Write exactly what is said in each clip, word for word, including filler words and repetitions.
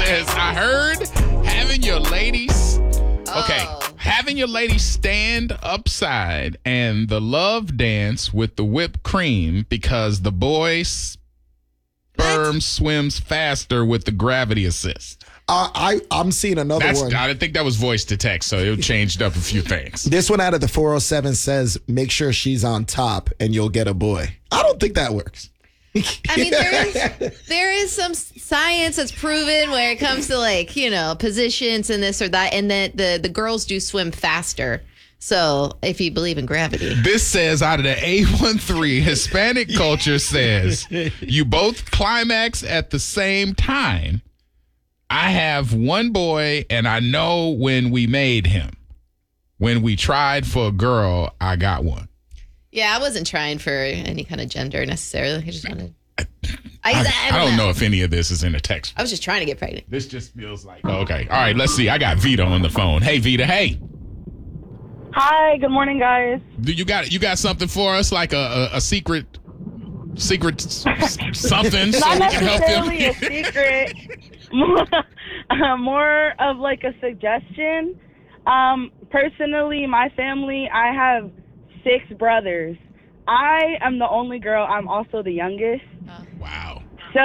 says, I heard having your ladies. Okay. Oh. Having your lady stand upside and the love dance with the whipped cream because the boy's sperm swims faster with the gravity assist. Uh, I, I'm seeing another That's, one. I think that was voice to text, so it changed up a few things. This one out of the four oh seven says, make sure she's on top and you'll get a boy. I don't think that works. I mean, there is there is some science that's proven where it comes to like, you know, positions and this or that, and that the, the girls do swim faster. So if you believe in gravity. This says out of the A thirteen, Hispanic culture says you both climax at the same time. I have one boy and I know when we made him. When we tried for a girl, I got one. Yeah, I wasn't trying for any kind of gender necessarily. I just wanted. I, I, I, I don't know. know if any of this is in the text. I was just trying to get pregnant. This just feels like. Oh, okay. All right. Let's see. I got Vita on the phone. Hey, Vita. Hey. Hi. Good morning, guys. Do you got you got something for us, like a a, a secret, secret something, so Not we can help them? necessarily a secret. more, uh, more of like a suggestion. Um, personally, my family, I have six brothers. I am the only girl. I'm also the youngest. Wow. So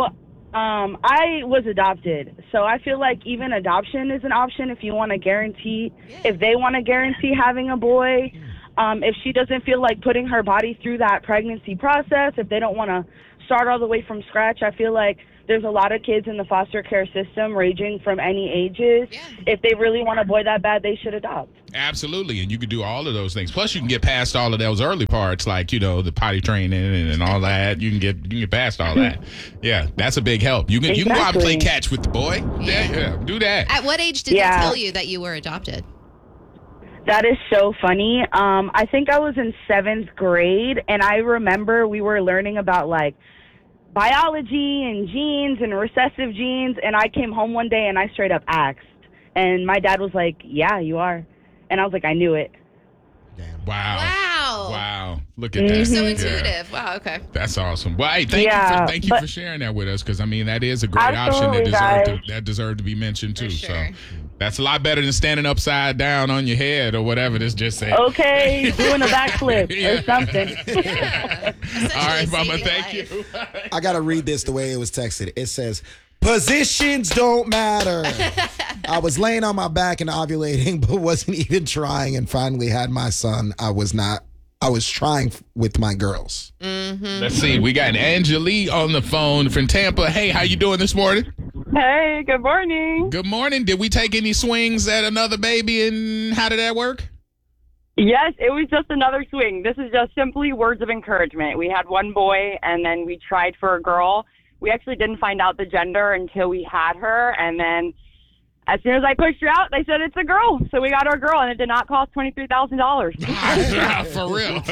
um, I was adopted. So I feel like even adoption is an option if you want to guarantee, if they want to guarantee having a boy. Um, if she doesn't feel like putting her body through that pregnancy process, if they don't want to start all the way from scratch, I feel like there's a lot of kids in the foster care system ranging from any ages. Yeah. If they really want a boy that bad, they should adopt. Absolutely. And you can do all of those things. Plus, you can get past all of those early parts, like, you know, the potty training and, and all that. You can get you can get past all that. Yeah, that's a big help. You can, exactly. you can go out and play catch with the boy. Yeah, yeah, do that. At what age did yeah. they tell you that you were adopted? That is so funny. Um, I think I was in seventh grade, and I remember we were learning about, like, biology and genes and recessive genes, and I came home one day and I straight up asked, and my dad was like, yeah, you are. And I was like, I knew it. Damn. Wow. Wow. Wow. Look at that. You're so Yeah. intuitive. Wow, okay. That's awesome. Well, hey, thank Yeah, you for thank you but- for sharing that with us, because I mean that is a great option Absolutely, that deserved guys. to, that deserved to be mentioned too. For sure. So that's a lot better than standing upside down on your head or whatever this just said. Okay, doing a backflip Yeah. or something. Yeah. All right, Essentially Mama, saving thank life. you. I got to read this the way it was texted. It says, positions don't matter. I was laying on my back and ovulating, but wasn't even trying, and finally had my son. I was not. I was trying with my girls. Mm-hmm. Let's see. We got Angelique on the phone from Tampa. Hey, how you doing this morning? Hey, good morning. Good morning. Did we take any swings at another baby, and how did that work? Yes, it was just another swing. This is just simply words of encouragement. We had one boy, and then we tried for a girl. We actually didn't find out the gender until we had her, and then as soon as I pushed her out, they said it's a girl. So we got our girl, and it did not cost twenty-three thousand dollars. For real.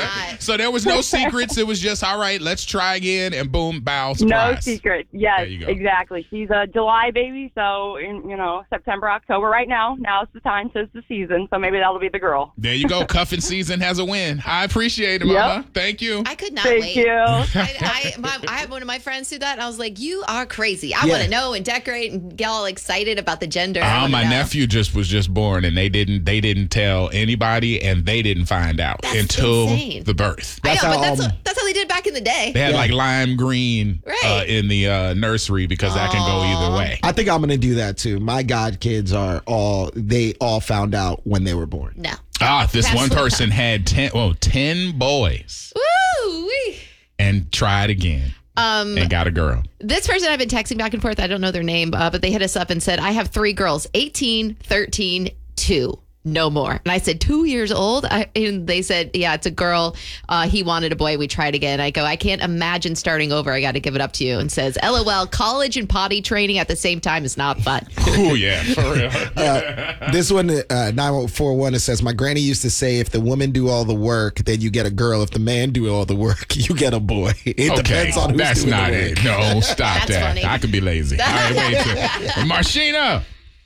So there was no secrets. It was just, all right, let's try again, and boom, bow, surprise. No secret. Yes, There you go. exactly. She's a July baby, so, in, you know, September, October right now. Now it's the time, so it's the season, so maybe that'll be the girl. There you go. Cuffing season has a win. I appreciate it, Yep. Mama. Thank you. I could not Thank wait. you. I, I, my, I had one of my friends do that, and I was like, you are crazy. I Yeah. want to know and decorate and get all excited about the gender. I Oh, wanna my know. nephew just was just born, and they didn't they didn't tell anybody, and they didn't find out That's until insane. the birth. I That's know, how, but that's, um, what, that's how they did back in the day. They had Yeah. like lime green uh, Right. in the uh, nursery because that can go either way. I think I'm going to do that too. My god kids are all, they all found out when they were born. No. Ah, this one Absolutely person had ten, well, ten boys Woo! wee. and tried again Um, and got a girl. This person I've been texting back and forth. I don't know their name, uh, but they hit us up and said, I have three girls, eighteen, thirteen, two. No more. And I said, two years old? I, and they said, yeah, it's a girl. Uh, he wanted a boy. We tried again. I go, I can't imagine starting over. I got to give it up to you. And says, LOL, college and potty training at the same time is not fun. Oh, yeah, for real. Uh, this one, uh, nine four one, it says, my granny used to say, if the woman do all the work, then you get a girl. If the man do all the work, you get a boy. It Okay, depends on who's that's doing not the it. work. No, stop That's that. funny. I can be lazy. All right, wait. till- Marshina.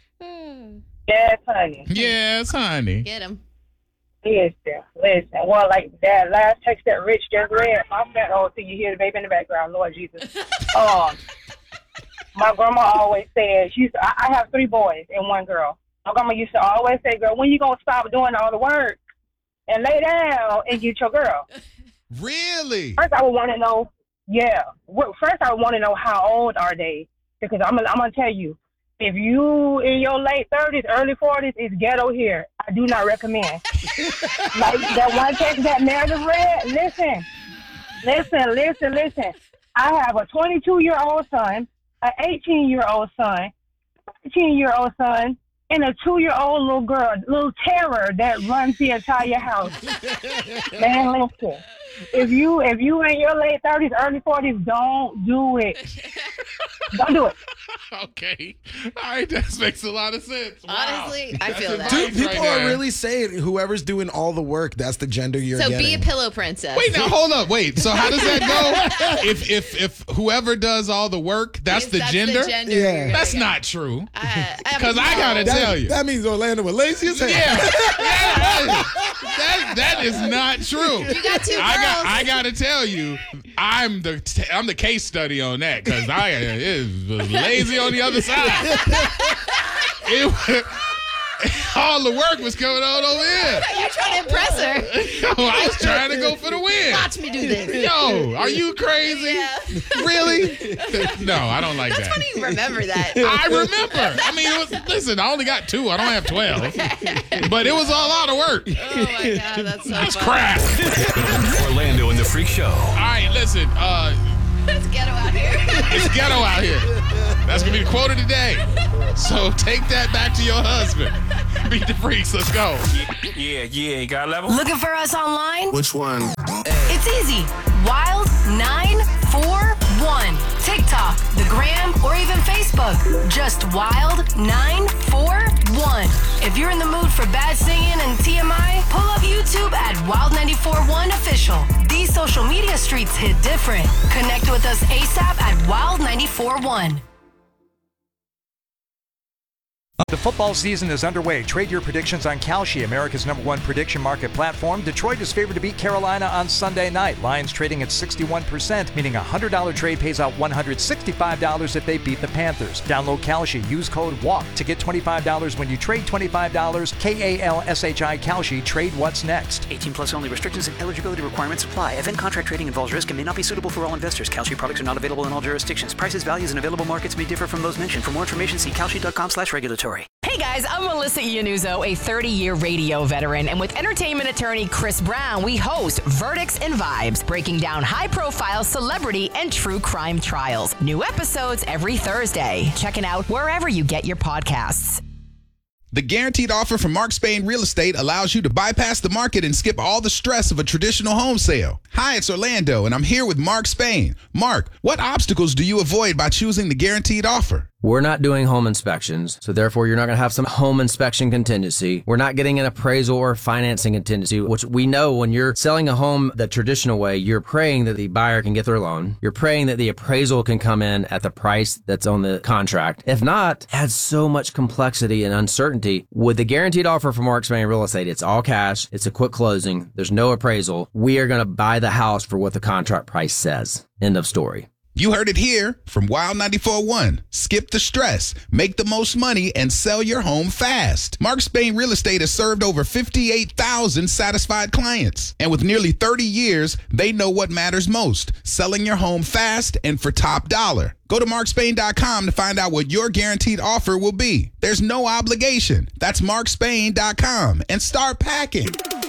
Yes, honey. Yes, honey. Get him. Listen, listen. Well, like that last text that Rich just read, I'm that old till you hear the baby in the background, Lord Jesus. um, my grandma always said, she used to, I, I have three boys and one girl. My grandma used to always say, girl, when you going to stop doing all the work and lay down and get your girl? Really? First, I would want to know, yeah. First, I would want to know how old are they? Because I'm, I'm going to tell you, if you in your late thirties, early forties, it's ghetto here. I do not recommend. Like that one text that Meredith read, listen, listen, listen, listen. I have a twenty-two-year-old son, an eighteen-year-old son, a thirteen-year-old son, and a two-year-old little girl, little terror that runs the entire house. Man, listen. If you if you in your late thirties, early forties, don't do it. Don't do it. Okay. All right, that makes a lot of sense. Wow. Honestly, I That's feel that. Dude, advice people right are there. really saying whoever's doing all the work, that's the gender you're So getting. be a pillow princess. Wait, now hold up. Wait. So how does that go? if if if whoever does all the work, that's the That's gender? The gender Yeah. you're That's gonna not true. get. Because I gotta that, tell you. that means Orlando was lazy as hell. Yeah. yeah. That that is not true. You got two I got girls. I gotta tell you, I'm the I'm the case study on that because I it was lazy on the other side. It was, all the work was coming on over here. You're trying to impress her. Yo, I was trying to go for the win. Watch me do this. Yo, are you crazy? Yeah. Really? No, I don't like That's that. funny you remember that. I remember. I mean, it was, listen, I only got two. I don't have twelve. But it was a lot of work. Oh my God, that's so That's funny. crap. Orlando and the Freak Show. All right, listen. Uh, It's ghetto out here. it's ghetto out here. That's going to be the quote of the day. So take that back to your husband. Beat the freaks. Let's go. Yeah, yeah, you got a level? Looking for us online? Which one? It's easy. Wild nine four one. TikTok, the Gram, or even Facebook. Just Wild nine four one. If you're in the mood for bad singing and T M I, pull up YouTube at Wild nine four one Official. These social media streets hit different. Connect with us ASAP at Wild nine four one. The football season is underway. Trade your predictions on Kalshi, America's number one prediction market platform. Detroit is favored to beat Carolina on Sunday night. Lions trading at sixty-one percent, meaning a one hundred dollars trade pays out one hundred sixty-five dollars if they beat the Panthers. Download Kalshi. Use code WALK to get twenty-five dollars when you trade twenty-five dollars. K A L S H I Kalshi. Trade what's next. eighteen plus only. Restrictions and eligibility requirements apply. Event contract trading involves risk and may not be suitable for all investors. Kalshi products are not available in all jurisdictions. Prices, values, and available markets may differ from those mentioned. For more information, see kalshi.com slash regulatory. Hey guys, I'm Melissa Iannuzzo, a thirty-year radio veteran, and with entertainment attorney Chris Brown, we host Verdicts and Vibes, breaking down high-profile celebrity and true crime trials. New episodes every Thursday. Check it out wherever you get your podcasts. The Guaranteed Offer from Mark Spain Real Estate allows you to bypass the market and skip all the stress of a traditional home sale. Hi, it's Orlando, and I'm here with Mark Spain. Mark, what obstacles do you avoid by choosing the Guaranteed Offer? We're not doing home inspections, so therefore you're not going to have some home inspection contingency. We're not getting an appraisal or financing contingency, which we know when you're selling a home the traditional way, you're praying that the buyer can get their loan. You're praying that the appraisal can come in at the price that's on the contract. If not, it adds so much complexity and uncertainty. With the Guaranteed Offer from Mark Spain Real Estate, it's all cash. It's a quick closing. There's no appraisal. We are going to buy the house for what the contract price says. End of story. You heard it here from Wild ninety-four point one. Skip the stress, make the most money, and sell your home fast. Mark Spain Real Estate has served over fifty-eight thousand satisfied clients. And with nearly thirty years, they know what matters most, selling your home fast and for top dollar. Go to mark spain dot com to find out what your guaranteed offer will be. There's no obligation. That's mark spain dot com and start packing.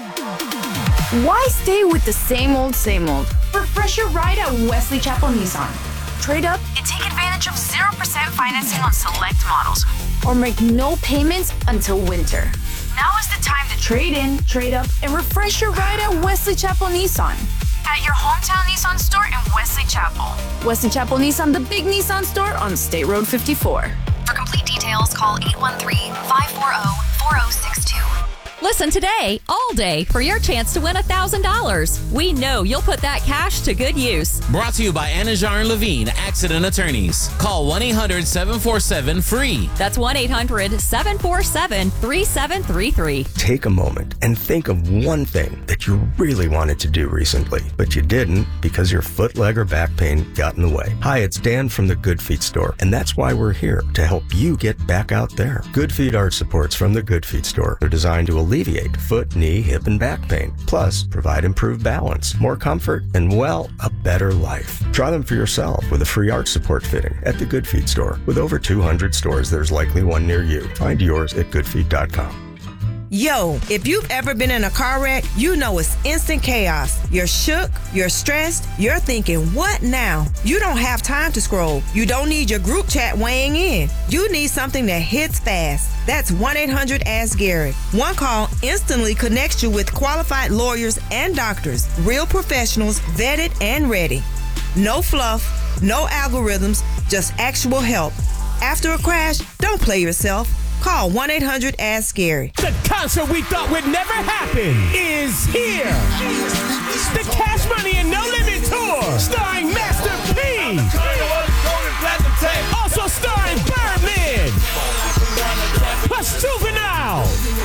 Why stay with the same old, same old? Refresh your ride at Wesley Chapel Nissan. Trade up And take advantage of zero percent financing on select models. or make no payments until winter. Now is the time to Trade in, trade up, and refresh your ride at Wesley Chapel Nissan. at your hometown Nissan store in Wesley Chapel. Wesley Chapel Nissan, the big Nissan store on State Road fifty-four. For complete details, call eight one three, five four zero, four zero six two. Listen today, all day, for your chance to win one thousand dollars. We know you'll put that cash to good use. Brought to you by Anajar and Levine, Accident Attorneys. Call one eight hundred seven four seven free. That's one eight hundred seven four seven three seven three three. Take a moment and think of one thing that you really wanted to do recently, but you didn't because your foot, leg, or back pain got in the way. Hi, it's Dan from the Good Feet store, and that's why we're here, to help you get back out there. Good Feet arch supports from the Good Feet store. They're designed to alleviate foot, knee, hip, and back pain, plus provide improved balance, more comfort, and, well, a better life. Try them for yourself with a free arch support fitting at the Good Feet store. With over two hundred stores, there's likely one near you. Find yours at good feet dot com. Yo, if you've ever been in a car wreck, you know it's instant chaos. You're shook, you're stressed, you're thinking, what now? You don't have time to scroll. You don't need your group chat weighing in. You need something that hits fast. That's one eight hundred ask Gary. One call instantly connects you with qualified lawyers and doctors, real professionals, vetted and ready. No fluff, no algorithms, just actual help. After a crash, don't play yourself. Call one eight hundred ask Gary. The concert we thought would never happen is here. The Cash Money and No Limit Tour, starring Master P. Also starring Birdman. Plus Juvenile.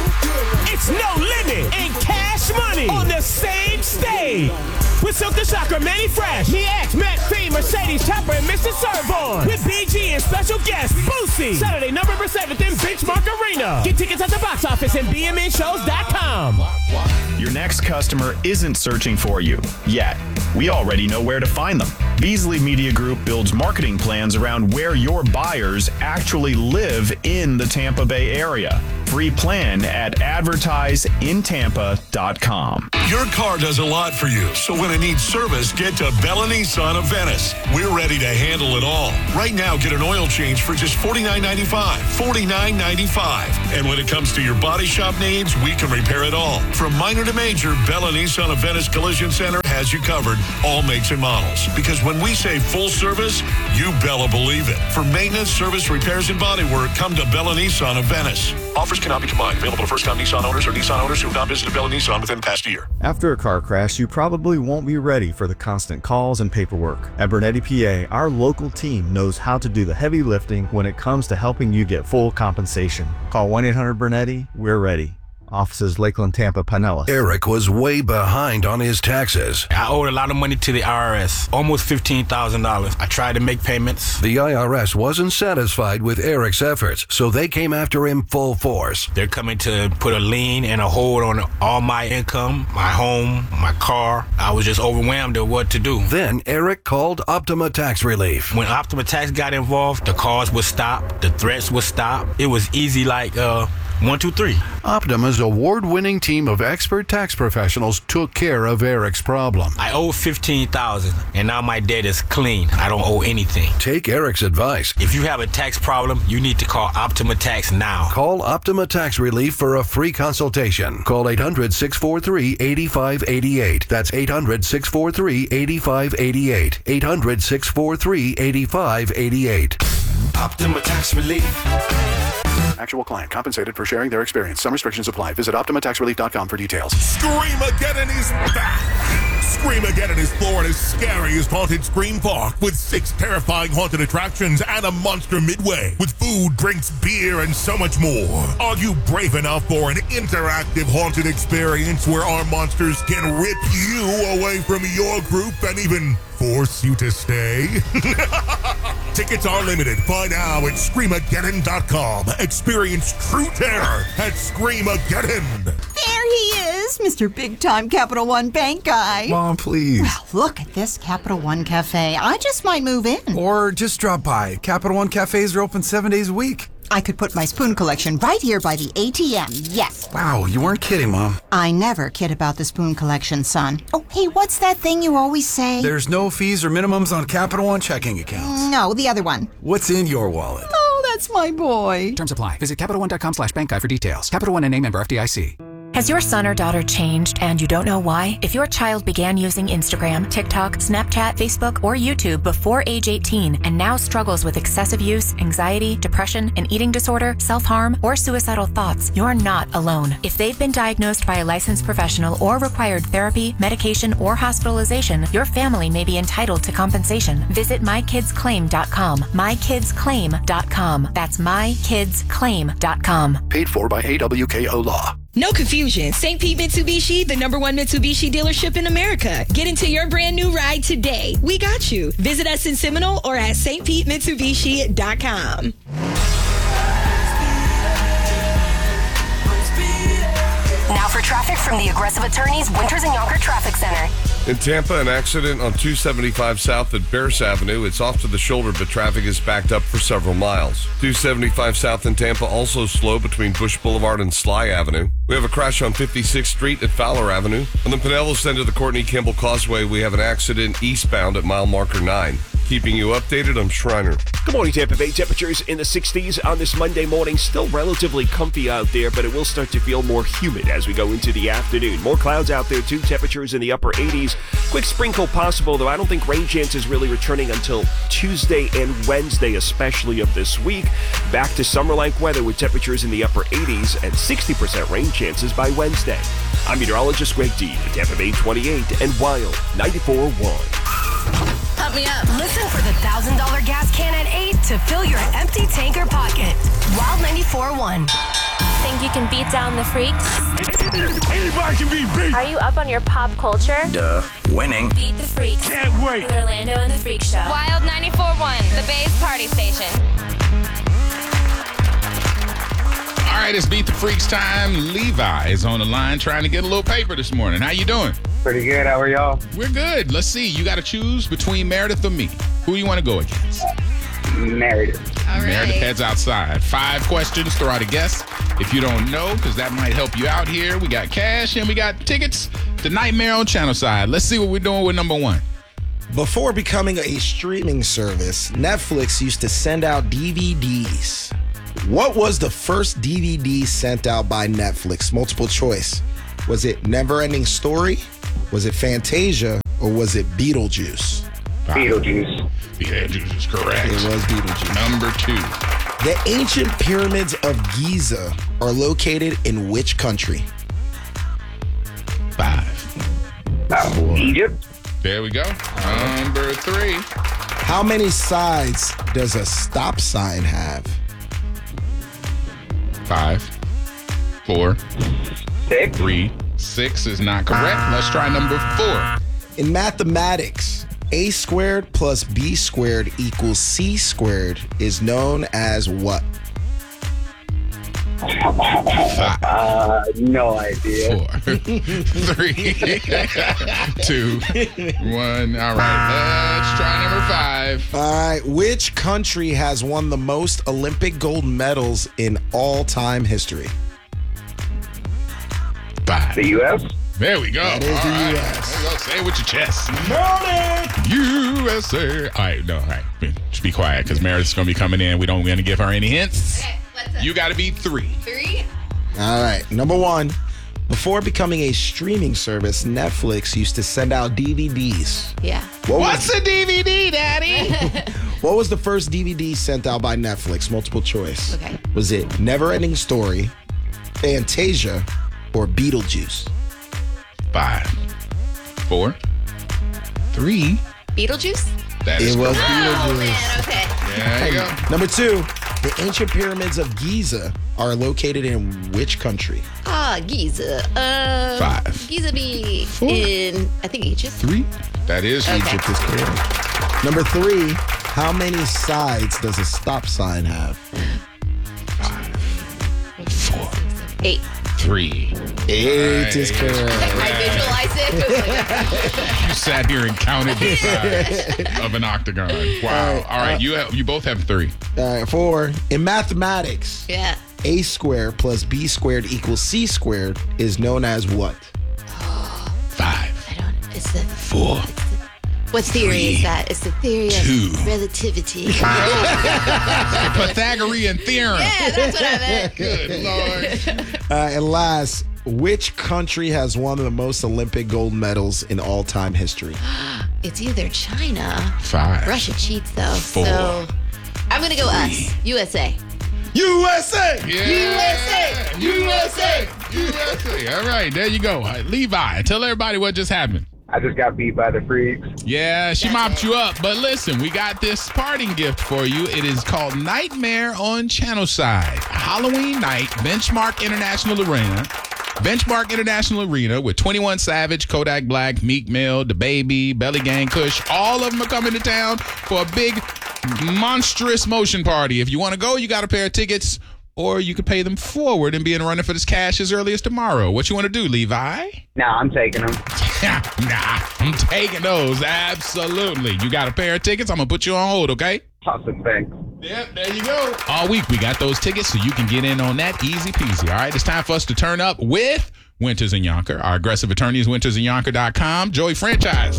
It's No Limit and Cash Money on the same stage. With Silk the Shocker, Manny Fresh, Me X, Matt Fee, Mercedes Chopper, and Mister Servon. With B G and special guest Boosie. Saturday, November seventh in Benchmark Arena. Get tickets at the box office and B M N shows dot com. Your next customer isn't searching for you yet. We already know where to find them. Beasley Media Group builds marketing plans around where your buyers actually live in the Tampa Bay area. Free plan at advertise in tampa dot com. Your car does a lot for you, so when it needs service, get to Bella Nissan of Venice. We're ready to handle it all. Right now, get an oil change for just forty-nine ninety-five. forty-nine ninety-five. And when it comes to your body shop needs, we can repair it all. From minor to major, Bella Nissan of Venice Collision Center has you covered, all makes and models. Because when we say full service, you Bella believe it. For maintenance, service, repairs, and body work, come to Bella Nissan of Venice. Offers cannot be combined. Available to first-time Nissan owners or Nissan owners who have not visited Bella Nissan within the past year. After a car crash, you probably won't be ready for the constant calls and paperwork. At Bernetti P A, our local team knows how to do the heavy lifting when it comes to helping you get full compensation. Call one eight hundred Bernetti. We're ready. Offices Lakeland, Tampa, Pinellas. Eric was way behind on his taxes. I owed a lot of money to the I R S, almost fifteen thousand dollars. I tried to make payments. The I R S wasn't satisfied with Eric's efforts, so they came after him full force. They're coming to put a lien and a hold on all my income, my home, my car. I was just overwhelmed at what to do. Then Eric called Optima Tax Relief. When Optima Tax got involved, the calls would stop, the threats would stop. It was easy like, uh, One, two, three. Optima's award-winning team of expert tax professionals took care of Eric's problem. I owe fifteen thousand dollars, and now my debt is clean. I don't owe anything. Take Eric's advice. If you have a tax problem, you need to call Optima Tax now. Call Optima Tax Relief for a free consultation. Call eight hundred, six four three, eight five eight eight. That's eight hundred, six four three, eight five eight eight. eight hundred, six four three, eight five eight eight. Optima Tax Relief. Actual client compensated for sharing their experience. Some restrictions apply. Visit optima tax relief dot com for details. Screamageddon is back! Screamageddon is Florida's scariest haunted scream park with six terrifying haunted attractions and a monster midway with food, drinks, beer, and so much more. Are you brave enough for an interactive haunted experience where our monsters can rip you away from your group and even force you to stay? Tickets are limited. Buy now at screamageddon dot com. Experience true terror at Screamageddon. There he is, Mister Big Time Capital One Bank guy. Mom, please. Well, look at this Capital One Cafe. I just might move in. Or just drop by. Capital One cafes are open seven days a week. I could put my spoon collection right here by the A T M, yes. Wow, you weren't kidding, Mom. I never kid about the spoon collection, son. Oh, hey, what's that thing you always say? There's no fees or minimums on Capital One checking accounts. No, the other one. What's in your wallet? Oh, that's my boy. Terms apply. Visit Capital One dot com slash bank guide for details. Capital One and a member F D I C. Has your son or daughter changed and you don't know why? If your child began using Instagram, TikTok, Snapchat, Facebook, or YouTube before age eighteen and now struggles with excessive use, anxiety, depression, an eating disorder, self-harm, or suicidal thoughts, you're not alone. If they've been diagnosed by a licensed professional or required therapy, medication, or hospitalization, your family may be entitled to compensation. Visit my kids claim dot com. my kids claim dot com. That's my kids claim dot com. Paid for by A W K O Law. No confusion. Saint Pete Mitsubishi, the number one Mitsubishi dealership in America. Get into your brand new ride today. We got you. Visit us in Seminole or at S T Pete Mitsubishi dot com. Now for traffic from the Aggressive Attorneys Winters and Yonker Traffic Center. In Tampa, an accident on two seventy-five South at Bears Avenue. It's off to the shoulder, but traffic is backed up for several miles. two seventy-five South in Tampa also slow between Bush Boulevard and Sly Avenue. We have a crash on fifty-sixth Street at Fowler Avenue. On the Pinellas end of the Courtney Campbell Causeway, we have an accident eastbound at mile marker nine. Keeping you updated, I'm Schreiner. Good morning, Tampa Bay. Temperatures in the sixties on this Monday morning. Still relatively comfy out there, but it will start to feel more humid as we go into the afternoon. More clouds out there, too. Temperatures in the upper eighties. Quick sprinkle possible, though I don't think rain chances really returning until Tuesday and Wednesday, especially of this week. Back to summer-like weather with temperatures in the upper eighties and sixty percent rain chances by Wednesday. I'm meteorologist Greg D. at Tampa Bay twenty-eight and Wild ninety-four point one. Pump me up. Listen for the one thousand dollars gas can at eight to fill your empty tanker pocket. Wild ninety-four point one. Think you can beat down the freaks? Anybody can be beat. Are you up on your pop culture? Duh. Winning. Beat the freaks. Can't wait. With Orlando and the Freak Show. Wild ninety-four point one, the Bay's party station. All right, it's Beat the Freaks time. Levi is on the line trying to get a little paper this morning. How you doing? Pretty good. How are y'all? We're good. Let's see. You got to choose between Meredith or me. Who do you want to go against? Meredith. All right. Meredith heads outside. Five questions. Throw out a guess if you don't know, because that might help you out here. We got cash and we got tickets to Nightmare on Channel Side. Let's see what we're doing with number one. Before becoming a streaming service, Netflix used to send out D V Ds. What was the first D V D sent out by Netflix? Multiple choice. Was it Neverending Story? Was it Fantasia? Or was it Beetlejuice? Beetlejuice. Beetlejuice is correct. It was Beetlejuice. Number two. The ancient pyramids of Giza are located in which country? Five. Uh, Egypt. There we go. Number three. How many sides does a stop sign have? Five. Four. Six. Three. Six is not correct. Let's try number four. In mathematics, a squared plus b squared equals c squared is known as what? Five. Uh, no idea. Four. Three. Two. One. All right. Let's try number five. All right. Which country has won the most Olympic gold medals in all-time history? Five. The U S? There we go. That is the right. U S. There you go. Say it with your chest. Meredith! U S A. All right. No, all right. Just be quiet because Meredith's going to be coming in. We don't want to give her any hints. Okay, what's up? You got to be three. Three? All right. Number one. Before becoming a streaming service, Netflix used to send out D V Ds. Yeah. What What's was, a D V D, Daddy? what was the first D V D sent out by Netflix? Multiple choice. Okay. Was it Neverending Story, Fantasia, or Beetlejuice? Five. Four. Three. Beetlejuice? That is It was correct. Oh, Beetlejuice. man, okay. There you go. Number two, the ancient pyramids of Giza are located in which country? Ah, Giza. Um, Five. Giza be Four. in, I think, Egypt. Three. That is Okay. Egypt is correct. Number three, how many sides does a stop sign have? Five. Four. Eight. Three. Eight Right. is correct. I visualized it. You sat here and counted the sides of an octagon. Wow. All right. You have, you both have three. All right, four. In mathematics, Yeah. a squared plus b squared equals c squared is known as what? Five. I don't, it's the, Four. what theory Three, is that? It's the theory two. of relativity. The Pythagorean theorem. Yeah, that's what I meant. Good Lord. Uh, and last, Which country has one of the most Olympic gold medals in all-time history? It's either China. Five. Russia cheats, though. Four. So I'm going to go us. U S A. U S A! Yeah. U S A! U S A! U S A. All right, there you go. All right, Levi, tell everybody what just happened. I just got beat by the freaks. Yeah, she mopped you up. But listen, we got this parting gift for you. It is called Nightmare on Channelside. Halloween night, Benchmark International Arena. Benchmark International Arena with twenty-one Savage, Kodak Black, Meek Mill, DaBaby, Belly Gang Kush. All of them are coming to town for a big, monstrous motion party. If you want to go, you got a pair of tickets, or you could pay them forward and be in running for this cash as early as tomorrow. What you want to do, Levi? Nah, I'm taking them. Nah, I'm taking those. Absolutely. You got a pair of tickets? I'm going to put you on hold, okay? Awesome, thanks. Yep, there you go. All week we got those tickets so you can get in on that easy peasy. All right, it's time for us to turn up with Winters and Yonker. Our aggressive attorney is winters and yonker dot com. Joey Franchise.